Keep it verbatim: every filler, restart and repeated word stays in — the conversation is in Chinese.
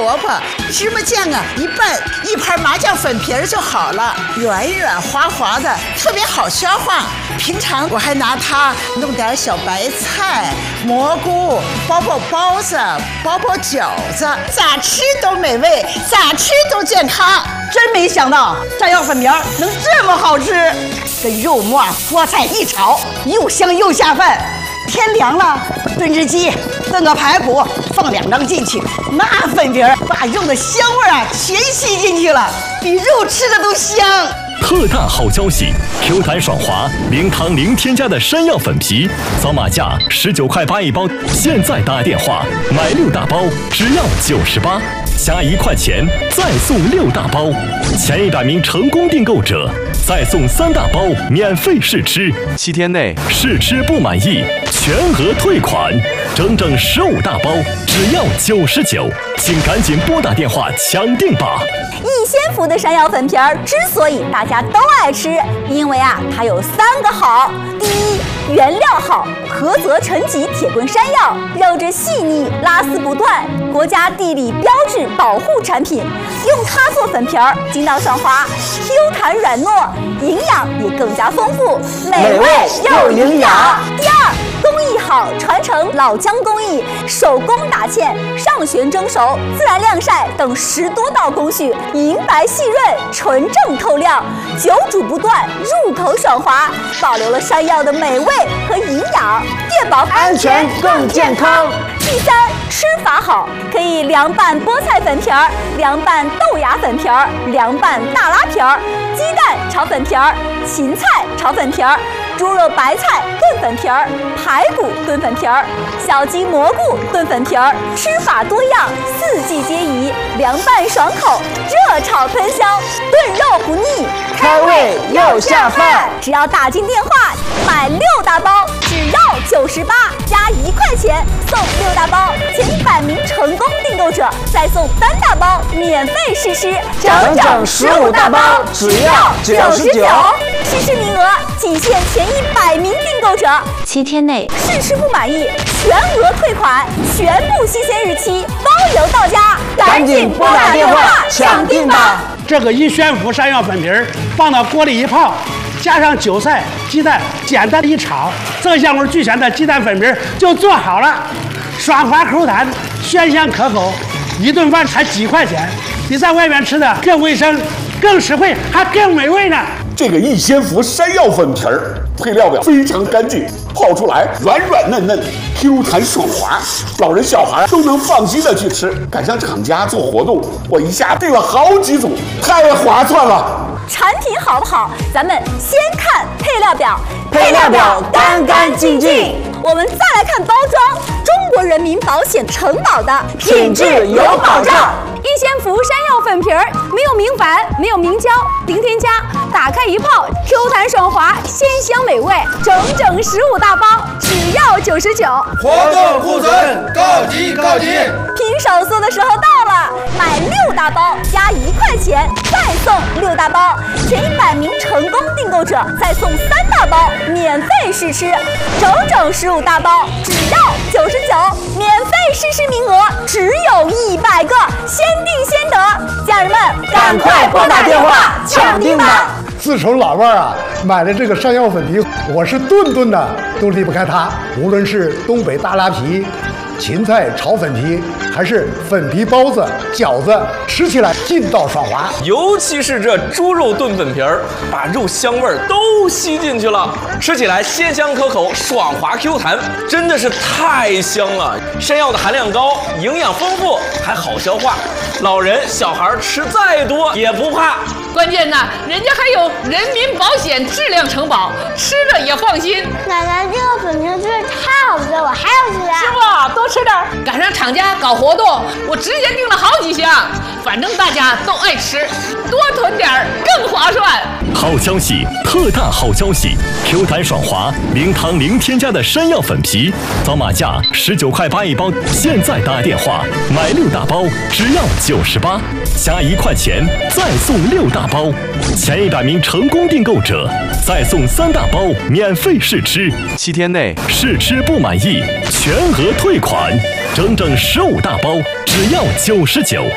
萝卜、芝麻酱啊一拌，一盘麻酱粉皮儿就好了，软软滑滑的，特别好消化。平常我还拿它弄点小白菜、蘑菇，包包包子，包包饺子，咋吃都美味，咋吃都健康。 真没想到山药粉皮儿能这么好吃，跟肉末、菠菜一炒，又香又下饭。天凉了，炖只鸡，炖个排骨，放两张进去，那粉皮儿把肉的香味啊全吸进去了，比肉吃的都香。 特大好消息 ！Q 弹爽滑，零糖零添加的山药粉皮，扫码价十九块八一包，现在打电话买六大包只要九十八，加一块钱再送六大包，前一百名成功订购者再送三大包免费试吃， 七天内试吃不满意全额退款，整整十五大包只要九十九，请赶紧拨打电话抢订吧！ 逸仙福的山药粉皮儿之所以大家都爱吃，因为啊，它有三个好。第一，原料好，菏泽陈脊铁棍山药，肉质细腻，拉丝不断，国家地理标志保护产品。用它做粉皮儿，筋道爽滑 ，Q 弹软糯，营养也更加丰富，美味又营养。第二，工艺好，传承老姜工艺，手工打芡、上旋蒸熟、自然晾晒等十多道工序，银白细润，纯正透亮，久煮不断，入口爽滑，保留了山药的美味和营养，确保安全更健康。 第三，吃法好，可以凉拌菠菜粉皮儿，凉拌豆芽粉皮儿，凉拌大拉皮儿，鸡蛋炒粉皮儿，芹菜炒粉皮儿，猪肉白菜炖粉皮儿，排骨炖粉皮儿，小鸡蘑菇炖粉皮儿，吃法多样，四季皆宜，凉拌爽口，热炒喷香，炖肉不腻， 开胃又下饭。 只要打进电话买六大包，只要九十八，加一块钱送六大包，前一百名成功订购者再送三大包免费试吃， 整整十五大包，只要九十九。 试吃名额仅限前一百名订购者，七天内试吃不满意，全额退款，全部新鲜日期，包邮到家， 赶紧拨打电话抢订吧！ 这个逸仙福山药粉皮儿放到锅里一泡，加上韭菜、鸡蛋，简单一炒，色香味俱全的鸡蛋粉皮儿就做好了，爽滑口弹，鲜香可口，一顿饭才几块钱，比在外面吃的更卫生、更实惠，还更美味呢。 这个逸仙福山药粉皮儿配料表非常干净，泡出来软软嫩嫩 ，Q 弹爽滑，老人小孩都能放心的去吃。赶上厂家做活动，我一下订了好几组，太划算了。 产品好不好，咱们先看配料表， 配料表干干净净。 我们再来看包装，中国人民保险承保的品质有保障。 逸仙福山药粉皮儿没有明矾，没有明胶，零添加，打开一泡 ，Q 弹爽滑，鲜香美味，整整十五大包，只要九十九。 活动库存告急告急！ 拼手速的时候到了，买六大包加一块钱，再送六大包，前一百名成功订购者再送三大包免费试吃，整整十五大包，只要九十九，免费试吃名额只有一百个，先订先得，家人们赶快拨打电话抢订吧！ 自从老伴儿啊买了这个山药粉皮，我是顿顿的都离不开它。无论是东北大拉皮、芹菜炒粉皮，还是粉皮包子、饺子，吃起来劲道爽滑。 尤其是这猪肉炖粉皮儿，把肉香味儿都吸进去了，吃起来鲜香可口，爽滑 Q 弹，真的是太香了。山药的含量高，营养丰富，还好消化，老人小孩吃再多也不怕。 关键呢，人家还有人民保险质量承保，吃着也放心。 奶奶，这个粉皮真是太好吃了，我还要吃啊！ 师傅，多吃点。赶上厂家搞活动，我直接订了好几箱，反正大家都爱吃，多囤点更划算。 好消息，特大好消息 ！Q 弹爽滑，零糖零添加的山药粉皮，扫码价十九块八一包，现在打电话买六大包只要九十八，加一块钱再送六大包，前一百名成功订购者再送三大包免费试吃， 七天内试吃不满意全额退款，整整十五大包只要九十九。